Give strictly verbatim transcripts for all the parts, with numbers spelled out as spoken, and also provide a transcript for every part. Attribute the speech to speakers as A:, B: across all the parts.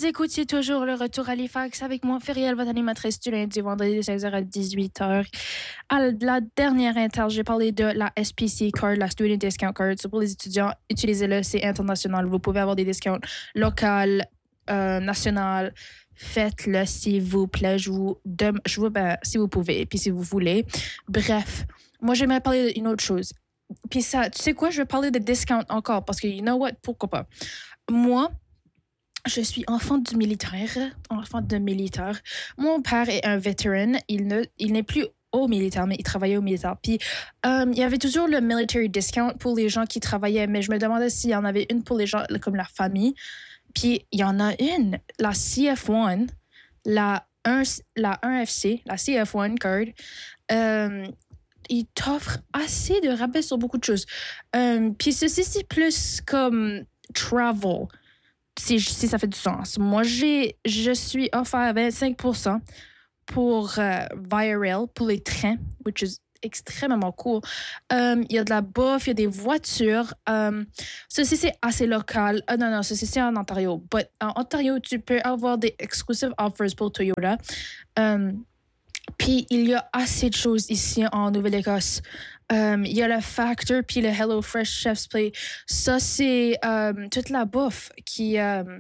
A: Vous écoutiez toujours le Retour à Halifax avec moi, Feriel, votre animatrice du lundi, vendredi de seize heures à dix-huit heures. À la dernière inter, j'ai parlé de la S P C Card, la Student Discount Card. C'est pour les étudiants, utilisez-le, c'est international. Vous pouvez avoir des discounts locaux, euh, nationaux. Faites-le, s'il vous plaît. Je vous demande, je vous, ben, si vous pouvez, puis si vous voulez. Bref, moi, j'aimerais parler d'une autre chose. Puis ça, tu sais quoi, je vais parler de discount encore parce que, you know what, pourquoi pas. Moi, je suis enfant du militaire, enfant de militaire. Mon père est un vétéran. Il, ne, il n'est plus au militaire, mais il travaillait au militaire. Puis, um, il y avait toujours le military discount pour les gens qui travaillaient, mais je me demandais s'il y en avait une pour les gens comme la famille. Puis, il y en a une, la C F un, la, un, la un F C, la C F un card. Um, il t'offre assez de rabais sur beaucoup de choses. Um, puis, ceci, c'est plus comme travel. Si, si ça fait du sens. Moi, j'ai, je suis offert vingt-cinq pour cent pour euh, Via Rail, pour les trains, which is extrêmement cool. Um, il y a de la bouffe, il y a des voitures. Um, ceci, c'est assez local. Uh, non, non, ceci, c'est en Ontario. But en Ontario, tu peux avoir des exclusive offers pour Toyota. Um, Puis, il y a assez de choses ici en Nouvelle-Écosse. Um, il y a le Factor, puis le Hello Fresh Chef's Play. Ça, c'est um, toute la bouffe qui, um,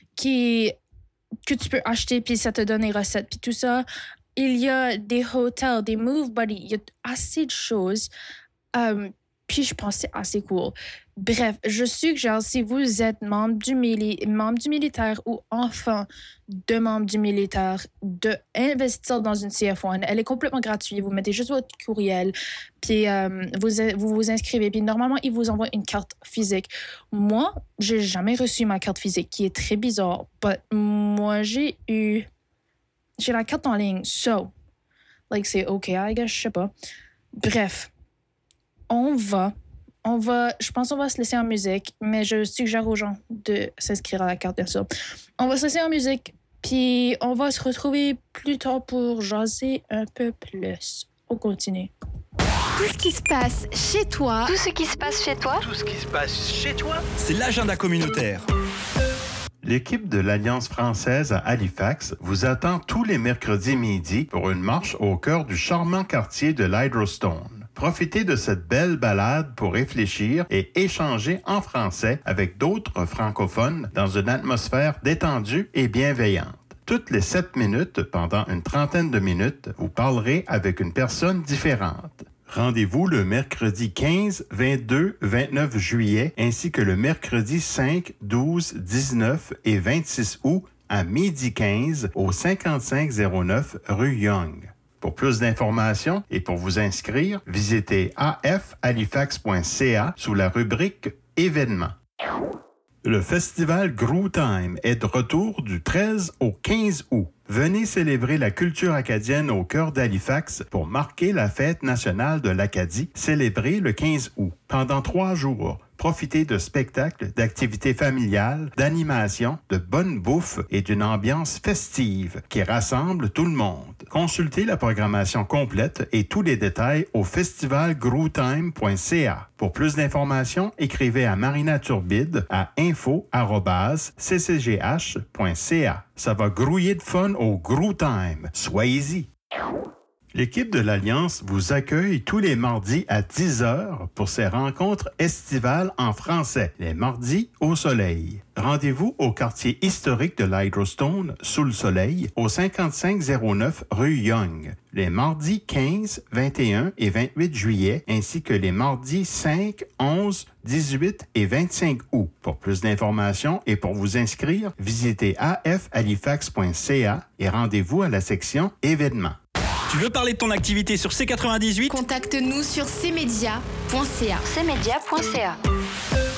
A: qui, que tu peux acheter, puis ça te donne les recettes, puis tout ça. Il y a des hôtels, des Move Buddy. Il y a assez de choses. Um, puis, je pense que c'est assez cool. Bref, je suggère, si vous êtes membre du, mili- membre du militaire ou enfant de membre du militaire, d'investir dans une C F un. Elle est complètement gratuite. Vous mettez juste votre courriel, puis euh, vous, vous vous inscrivez. Puis normalement, ils vous envoient une carte physique. Moi, j'ai jamais reçu ma carte physique, qui est très bizarre. But moi, j'ai eu... J'ai la carte en ligne. So, like, c'est OK, I guess, je sais pas. Bref, on va... On va, je pense qu'on va se laisser en musique, mais je suggère aux gens de s'inscrire à la carte, bien sûr. On va se laisser en musique, puis on va se retrouver plus tard pour jaser un peu plus. On continue.
B: Tout ce qui se passe chez toi.
C: Tout ce qui se passe chez toi.
D: Tout ce qui se passe chez toi.
E: C'est l'agenda communautaire.
F: L'équipe de l'Alliance française à Halifax vous attend tous les mercredis midi pour une marche au cœur du charmant quartier de l'Hydrostone. Profitez de cette belle balade pour réfléchir et échanger en français avec d'autres francophones dans une atmosphère détendue et bienveillante. Toutes les sept minutes, pendant une trentaine de minutes, vous parlerez avec une personne différente. Rendez-vous le mercredi quinze, vingt-deux, vingt-neuf juillet ainsi que le mercredi cinq, douze, dix-neuf et vingt-six août à midi quinze au cinquante-cinq zéro neuf rue Young. Pour plus d'informations et pour vous inscrire, visitez a f halifax point c a sous la rubrique Événements. Le festival Groo Time est de retour du treize au quinze août. Venez célébrer la culture acadienne au cœur d'Halifax pour marquer la fête nationale de l'Acadie, célébrée le quinze août. Pendant trois jours, profitez de spectacles, d'activités familiales, d'animations, de bonne bouffe et d'une ambiance festive qui rassemble tout le monde. Consultez la programmation complète et tous les détails au festival groo time point c a. Pour plus d'informations, écrivez à Marina Turbide à info arobase c c g h point c a. Ça va grouiller de fun au Groo Time. Soyez-y! L'équipe de l'Alliance vous accueille tous les mardis à dix heures pour ses rencontres estivales en français, les mardis au soleil. Rendez-vous au quartier historique de l'Hydrostone, sous le soleil, au cinquante-cinq zéro neuf rue Young, les mardis quinze, vingt et un et vingt-huit juillet, ainsi que les mardis cinq, onze, dix-huit et vingt-cinq août. Pour plus d'informations et pour vous inscrire, visitez a f halifax point c a et rendez-vous à la section Événements.
E: Tu veux parler de ton activité sur C quatre-vingt-dix-huit?
B: Contacte-nous sur c media point c a.
C: c media point c a.